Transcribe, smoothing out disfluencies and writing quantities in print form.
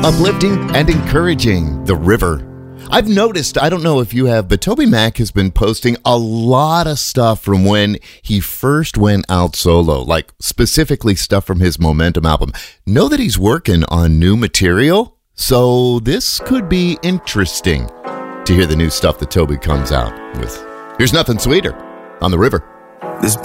Uplifting and encouraging. The River. I've noticed, I don't know if you have, but Toby Mac has been posting a lot of stuff from when he first went out solo, like specifically stuff from his Momentum album. Know that he's working on new material, so this could be interesting to hear the new stuff that Toby comes out with. Here's Nothing Sweeter on The River. This